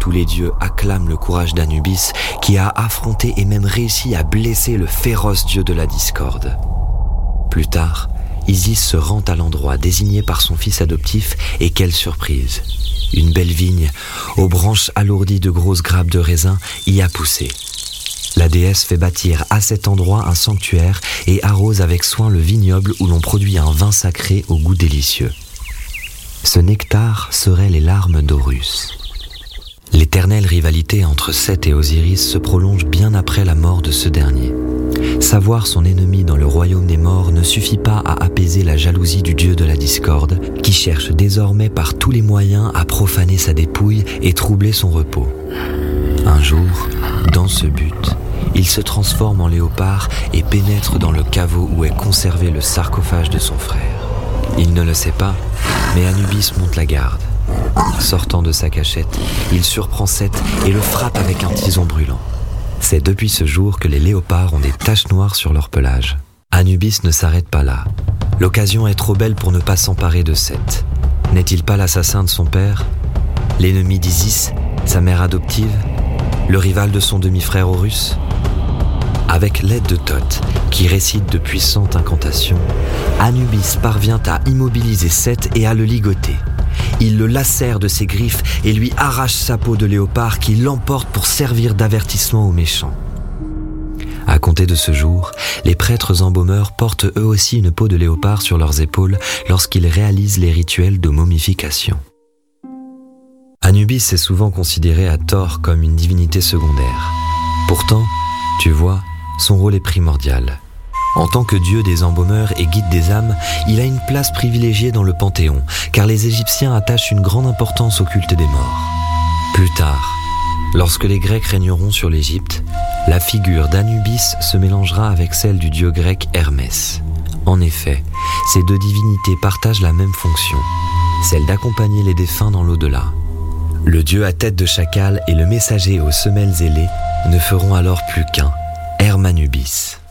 tous les dieux acclament le courage d'Anubis qui a affronté et même réussi à blesser le féroce dieu de la discorde. Plus tard, Isis se rend à l'endroit désigné par son fils adoptif et quelle surprise! Une belle vigne, aux branches alourdies de grosses grappes de raisin, y a poussé. La déesse fait bâtir à cet endroit un sanctuaire et arrose avec soin le vignoble où l'on produit un vin sacré au goût délicieux. Ce nectar serait les larmes d'Horus. L'éternelle rivalité entre Seth et Osiris se prolonge bien après la mort de ce dernier. Savoir son ennemi dans le royaume des morts ne suffit pas à apaiser la jalousie du dieu de la discorde, qui cherche désormais par tous les moyens à profaner sa dépouille et troubler son repos. Un jour, dans ce but, il se transforme en léopard et pénètre dans le caveau où est conservé le sarcophage de son frère. Il ne le sait pas, mais Anubis monte la garde. Sortant de sa cachette, il surprend Seth et le frappe avec un tison brûlant. C'est depuis ce jour que les léopards ont des taches noires sur leur pelage. Anubis ne s'arrête pas là. L'occasion est trop belle pour ne pas s'emparer de Seth. N'est-il pas l'assassin de son père? L'ennemi d'Isis, sa mère adoptive? Le rival de son demi-frère Horus? Avec l'aide de Thoth, qui récite de puissantes incantations, Anubis parvient à immobiliser Seth et à le ligoter. Il le lacère de ses griffes et lui arrache sa peau de léopard qui l'emporte pour servir d'avertissement aux méchants. À compter de ce jour, les prêtres embaumeurs portent eux aussi une peau de léopard sur leurs épaules lorsqu'ils réalisent les rituels de momification. Anubis est souvent considéré à tort comme une divinité secondaire. Pourtant, tu vois, son rôle est primordial. En tant que dieu des embaumeurs et guide des âmes, il a une place privilégiée dans le Panthéon, car les Égyptiens attachent une grande importance au culte des morts. Plus tard, lorsque les Grecs régneront sur l'Égypte, la figure d'Anubis se mélangera avec celle du dieu grec Hermès. En effet, ces deux divinités partagent la même fonction, celle d'accompagner les défunts dans l'au-delà. Le dieu à tête de chacal et le messager aux semelles ailées ne feront alors plus qu'un, Hermanubis.